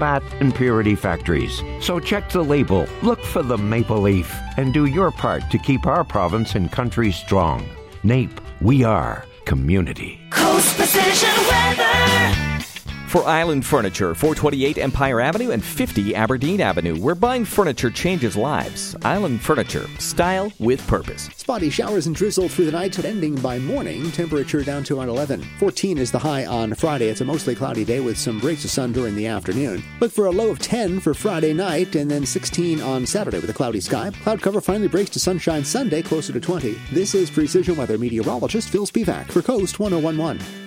fat, and purity factories. So check the label, look for the maple leaf, and do your part to keep our province and country strong. NAPE, we are community. Coast Precision Weather. For Island Furniture, 428 Empire Avenue and 50 Aberdeen Avenue, where buying furniture changes lives. Island Furniture, style with purpose. Spotty showers and drizzle through the night, ending by morning. Temperature down to around 11. 14 is the high on Friday. It's a mostly cloudy day with some breaks of sun during the afternoon. Look for a low of 10 for Friday night, and then 16 on Saturday with a cloudy sky. Cloud cover finally breaks to sunshine Sunday, closer to 20. This is Precision Weather meteorologist Phil Spivak for Coast 101.1.